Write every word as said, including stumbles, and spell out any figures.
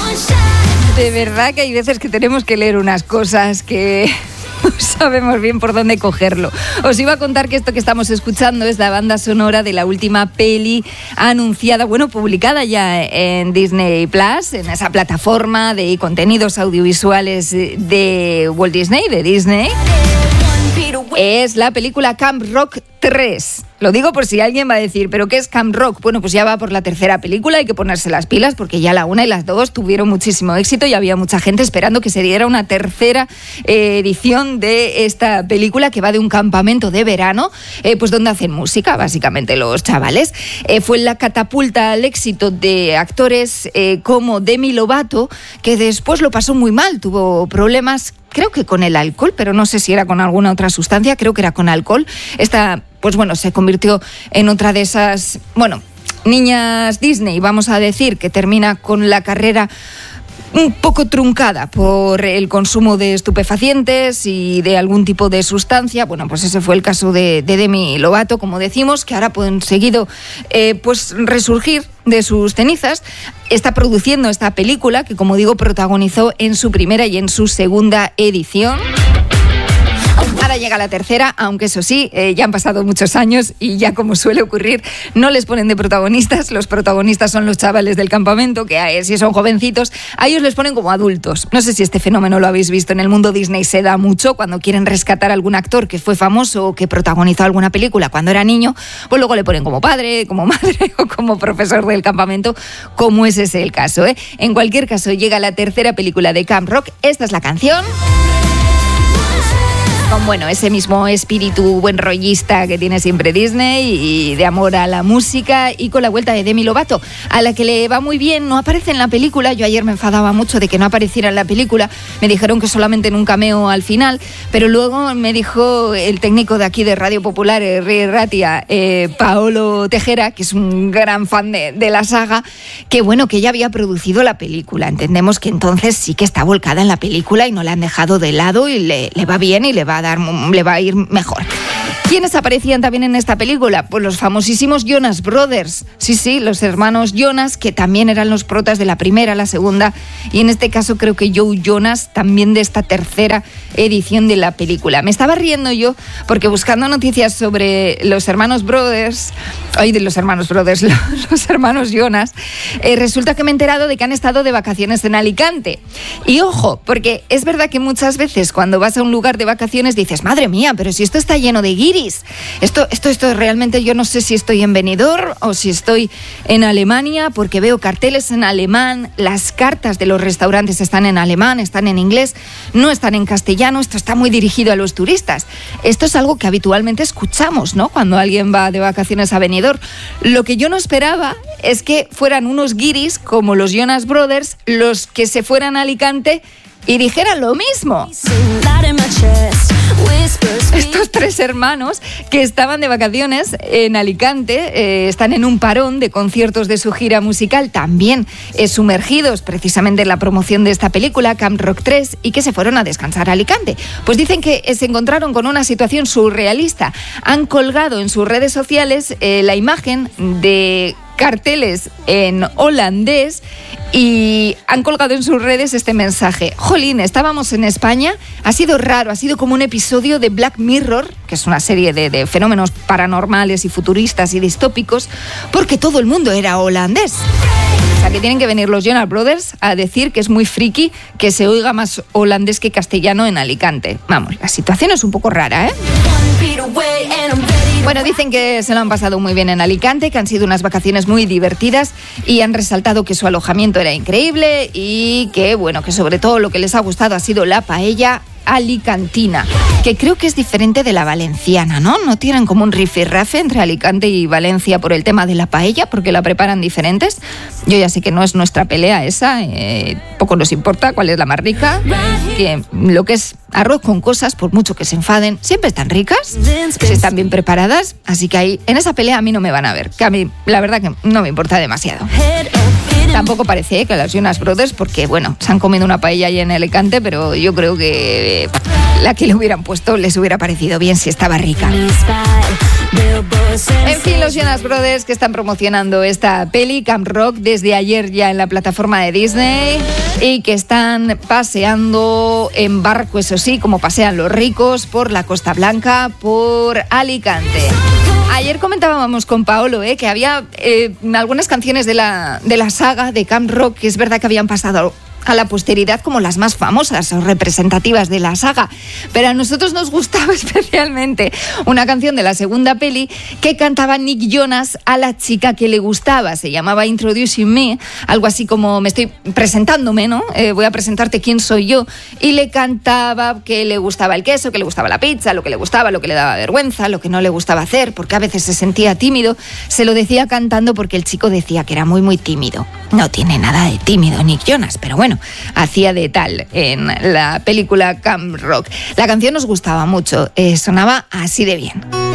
De verdad que hay veces que tenemos que leer unas cosas que no sabemos bien por dónde cogerlo. Os iba a contar que esto que estamos escuchando es la banda sonora de la última peli anunciada, bueno, publicada ya en Disney Plus, en esa plataforma de contenidos audiovisuales de Walt Disney, de Disney. Es la película Camp Rock tres. Lo digo por si alguien va a decir, ¿pero qué es Camp Rock? Bueno, pues ya va por la tercera película, hay que ponerse las pilas porque ya la una y las dos tuvieron muchísimo éxito y había mucha gente esperando que se diera una tercera eh, edición de esta película que va de un campamento de verano, eh, pues donde hacen música, básicamente los chavales. Eh, fue la catapulta al éxito de actores eh, como Demi Lovato, que después lo pasó muy mal, tuvo problemas, creo que con el alcohol, pero no sé si era con alguna otra sustancia, creo que era con alcohol. Esta, pues bueno, se convirtió en otra de esas, bueno, niñas Disney, vamos a decir, que termina con la carrera un poco truncada por el consumo de estupefacientes y de algún tipo de sustancia. Bueno, pues ese fue el caso de, de Demi Lovato, como decimos, que ahora ha conseguido eh, pues resurgir de sus cenizas. Está produciendo esta película que, como digo, protagonizó en su primera y en su segunda edición. Ahora llega la tercera, aunque eso sí, eh, ya han pasado muchos años y ya, como suele ocurrir, no les ponen de protagonistas. Los protagonistas son los chavales del campamento, que eh, si son jovencitos, a ellos les ponen como adultos. No sé si este fenómeno lo habéis visto en el mundo Disney, se da mucho cuando quieren rescatar a algún actor que fue famoso o que protagonizó alguna película cuando era niño, pues luego le ponen como padre, como madre o como profesor del campamento, como es ese el caso, ¿eh? En cualquier caso, llega la tercera película de Camp Rock. Esta es la canción, con, bueno, ese mismo espíritu buen rollista que tiene siempre Disney y de amor a la música, y con la vuelta de Demi Lovato, a la que le va muy bien. No aparece en la película. Yo ayer me enfadaba mucho de que no apareciera en la película. Me dijeron que solamente en un cameo al final, pero luego me dijo el técnico de aquí de Radio Popular, Rey Ratia, eh, Paolo Tejera, que es un gran fan de, de la saga, que bueno, que ella había producido la película. Entendemos que entonces sí que está volcada en la película y no la han dejado de lado y le, le va bien y le va a dar, le va a ir mejor. ¿Quiénes aparecían también en esta película? Pues los famosísimos Jonas Brothers. Sí, sí, los hermanos Jonas, que también eran los protas de la primera, la segunda, y en este caso creo que Joe Jonas también de esta tercera edición de la película. Me estaba riendo yo porque buscando noticias sobre los hermanos Brothers, ay, de los hermanos Brothers, los, los hermanos Jonas, eh, resulta que me he enterado de que han estado de vacaciones en Alicante. Y ojo, porque es verdad que muchas veces cuando vas a un lugar de vacaciones dices, madre mía, pero si esto está lleno de guiris. Esto, esto, esto realmente yo no sé si estoy en Benidorm o si estoy en Alemania, porque veo carteles en alemán, las cartas de los restaurantes están en alemán, están en inglés, no están en castellano. Esto está muy dirigido a los turistas. Esto es algo que habitualmente escuchamos, ¿no?, cuando alguien va de vacaciones a Benidorm. Lo que yo no esperaba es que fueran unos guiris como los Jonas Brothers los que se fueran a Alicante y dijeran lo mismo. Estos tres hermanos que estaban de vacaciones en Alicante, eh, están en un parón de conciertos de su gira musical, también eh, sumergidos precisamente en la promoción de esta película, Camp Rock tres, y que se fueron a descansar a Alicante. Pues dicen que se encontraron con una situación surrealista. Han colgado en sus redes sociales eh, la imagen de carteles en holandés y han colgado en sus redes este mensaje: jolín, estábamos en España, ha sido raro, ha sido como un episodio de Black Mirror, que es una serie de, de fenómenos paranormales y futuristas y distópicos, porque todo el mundo era holandés. O sea, que tienen que venir los Jonas Brothers a decir que es muy friki que se oiga más holandés que castellano en Alicante. Vamos, la situación es un poco rara, ¿eh? Bueno, dicen que se lo han pasado muy bien en Alicante, que han sido unas vacaciones muy divertidas y han resaltado que su alojamiento era increíble y que, bueno, que sobre todo lo que les ha gustado ha sido la paella alicantina, que creo que es diferente de la valenciana, ¿no? No tienen como un rifirrafe entre Alicante y Valencia por el tema de la paella, porque la preparan diferentes. Yo ya sé que no es nuestra pelea esa, eh, poco nos importa cuál es la más rica, que lo que es arroz con cosas, por mucho que se enfaden, siempre están ricas, si están bien preparadas, así que ahí, en esa pelea a mí no me van a ver, que a mí la verdad que no me importa demasiado. Tampoco parece ¿eh? que los Jonas Brothers, porque bueno, se han comido una paella ahí en Alicante, pero yo creo que la que le hubieran puesto les hubiera parecido bien si estaba rica. En fin, los Jonas Brothers que están promocionando esta peli, Camp Rock, desde ayer ya en la plataforma de Disney, y que están paseando en barco, eso sí, como pasean los ricos, por la Costa Blanca, por Alicante. Ayer comentábamos con Paolo ¿eh? que había eh, algunas canciones de la, de la saga de Camp Rock que es verdad que habían pasado a la posteridad como las más famosas o representativas de la saga, pero a nosotros nos gustaba especialmente una canción de la segunda peli que cantaba Nick Jonas a la chica que le gustaba, se llamaba Introducing Me, algo así como me estoy presentándome, ¿no? Eh, voy a presentarte quién soy yo, y le cantaba que le gustaba el queso, que le gustaba la pizza, lo que le gustaba, lo que le daba vergüenza, lo que no le gustaba hacer, porque a veces se sentía tímido, se lo decía cantando porque el chico decía que era muy muy tímido. No tiene nada de tímido Nick Jonas, pero bueno, hacía de tal en la película Camp Rock. La canción nos gustaba mucho, eh, sonaba así de bien.